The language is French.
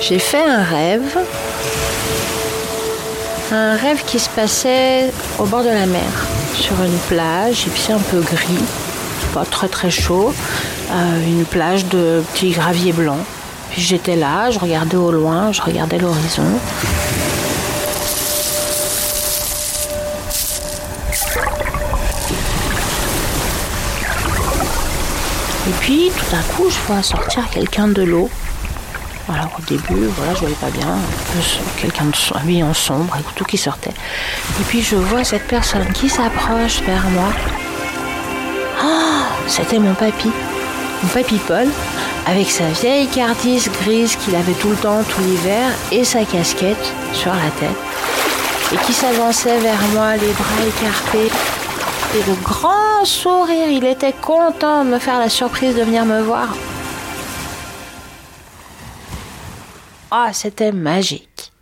J'ai fait un rêve qui se passait au bord de la mer, sur une plage, il faisait un peu gris, pas très très chaud, une plage de petits graviers blancs. Puis j'étais là, je regardais au loin, je regardais l'horizon. Et puis tout d'un coup, je vois sortir quelqu'un de l'eau. Alors au début, je voyais pas bien, quelqu'un habillé en sombre, et tout qui sortait. Et puis je vois cette personne qui s'approche vers moi. Oh, c'était mon papy Paul, avec sa vieille cardise grise qu'il avait tout le temps, tout l'hiver, et sa casquette sur la tête, et qui s'avançait vers moi, les bras écartés, et le grand sourire. Il était content de me faire la surprise de venir me voir. Ah, c'était magique.